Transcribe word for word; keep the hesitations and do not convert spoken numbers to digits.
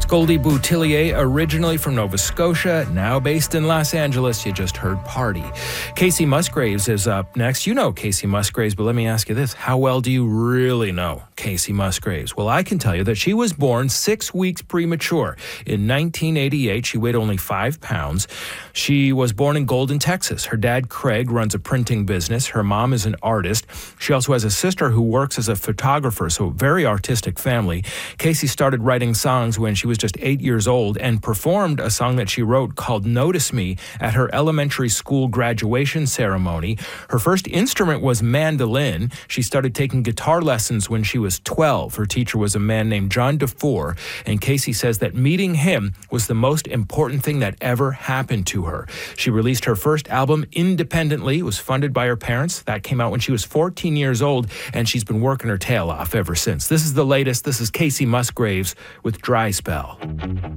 Goldie Boutillier, originally from Nova Scotia, now based in Los Angeles. You just heard Party. Kacey Musgraves is up next. You know Kacey Musgraves, but let me ask you this. How well do you really know Kacey Musgraves? Well, I can tell you that she was born six weeks premature. In nineteen eighty-eight, she weighed only five pounds. She was born in Golden, Texas. Her dad, Craig, runs a printing business. Her mom is an artist. She also has a sister who works as a photographer, so a very artistic family. Kacey started writing songs when she was just eight years old and performed a song that she wrote called Notice Me at her elementary school graduation ceremony. Her first instrument was mandolin. She started taking guitar lessons when she was twelve. Her teacher was a man named John DeFore, and Kacey says that meeting him was the most important thing that ever happened to her. She released her first album independently. It was funded by her parents. That came out when she was fourteen years old, and she's been working her tail off ever since. This is the latest. This is Kacey Musgraves with Dry Spell.